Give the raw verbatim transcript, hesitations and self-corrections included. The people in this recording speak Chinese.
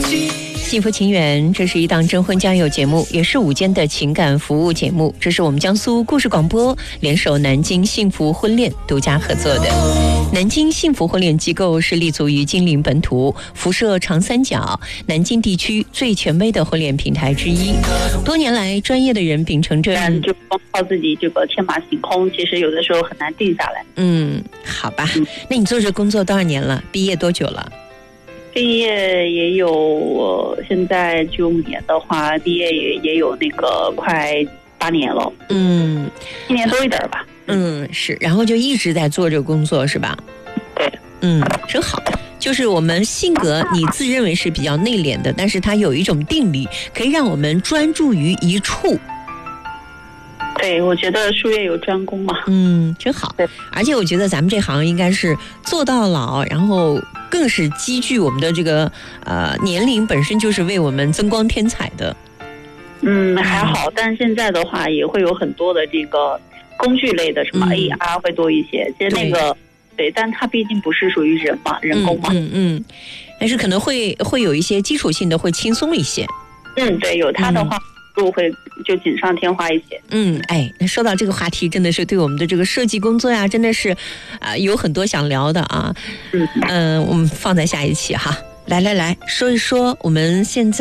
幸福情缘，这是一档征婚交友节目，也是午间的情感服务节目。这是我们江苏故事广播联手南京幸福婚恋独家合作的。南京幸福婚恋机构是立足于金陵本土，辐射长三角，南京地区最权威的婚恋平台之一。多年来，专业的人秉承着就光靠自己这个天马行空，其实有的时候很难定下来。 嗯，好吧。那你做这工作多少年了？毕业多久了？ 毕业也有，呃、现在九五年的话，毕业也也有那个快八年了。 嗯， 一年多一点吧。 嗯，是，然后就一直在做这个工作，是吧？ 对， 嗯，真好。就是我们性格，你自认为是比较内敛的，但是它有一种定力，可以让我们专注于一处。 对，我觉得术业有专攻嘛。 嗯，真好。 对， 而且我觉得咱们这行应该是做到老，然后更是积聚我们的这个呃年龄本身就是为我们增光添彩的。 嗯，还好，但是现在的话也会有很多的这个工具类的，什么 A R 会多一些。其实那个 对, 对，但它毕竟不是属于人嘛，人工嘛。 嗯 嗯, 嗯，但是可能会会有一些基础性的会轻松一些。 嗯，对，有它的话。嗯就会就锦上添花一些。 嗯，哎，那说到这个话题，真的是对我们的这个设计工作呀，真的是啊、呃、有很多想聊的啊。嗯嗯、呃，我们放在下一期哈。来来来说一说我们现在。